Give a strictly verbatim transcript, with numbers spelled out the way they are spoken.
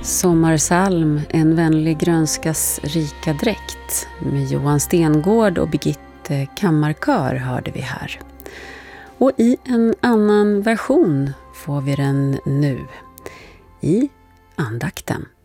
Sommarsalm, En vänlig grönskas rika dräkt med Johan Stengård och Birgitte Kammarkör hörde vi här. Och i en annan version får vi den nu i andakten.